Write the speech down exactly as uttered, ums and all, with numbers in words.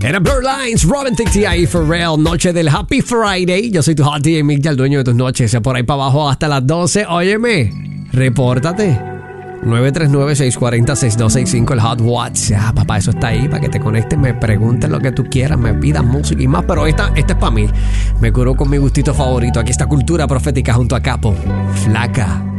Era Blur Lines, Robin Thicke, T I for Real, noche del Happy Friday. Yo soy tu hot D J Mick, el dueño de tus noches. Por ahí para abajo hasta las doce. Óyeme, repórtate. nueve tres nueve, seis cuatro cero, seis dos seis cinco, el hot WhatsApp. Papá, eso está ahí para que te conectes, me preguntes lo que tú quieras, me pidas música y más. Pero esta, esta es para mí. Me curó con mi gustito favorito. Aquí está Cultura Profética junto a Capo. Flaca.